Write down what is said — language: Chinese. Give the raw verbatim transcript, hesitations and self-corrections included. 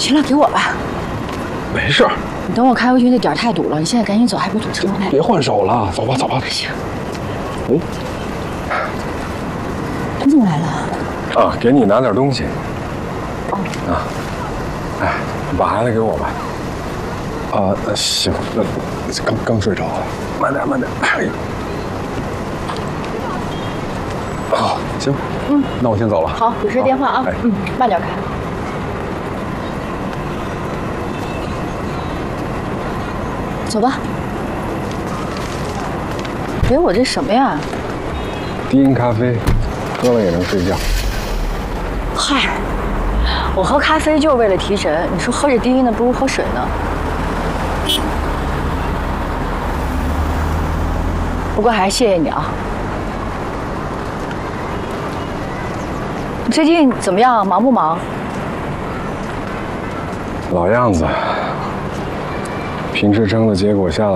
行了，给我吧。 没事。 你等我开回去那点儿太堵了，你现在赶紧走，还不堵车呢。 别换手了，走吧走吧。 行。 哎， 你怎么来了？ 啊，给你拿点东西。 哦。 啊。哎，把孩子给我吧。啊，行，那刚刚睡着了，慢点慢点。哎。好，行。嗯，那我先走了。 好，有事电话啊。嗯，慢点开。走吧。给我这什么呀？ 低因咖啡，喝了也能睡觉。 嗨，我喝咖啡就是为了提神，你说喝这低因的不如喝水呢。不过还是谢谢你啊。你最近怎么样？忙不忙？ 老样子。平时称的结果下来。